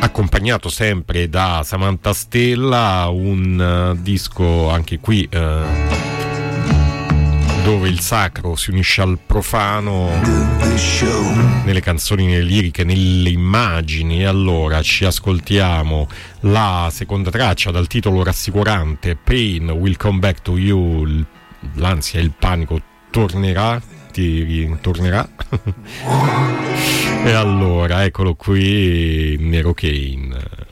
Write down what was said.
accompagnato sempre da Samantha Stella, un disco anche qui dove il sacro si unisce al profano nelle canzoni, nelle liriche, nelle immagini. E allora ci ascoltiamo la seconda traccia dal titolo rassicurante, Pain Will Come Back to You. L'ansia e il panico ti ritornerà. E allora eccolo qui, Nero Kane.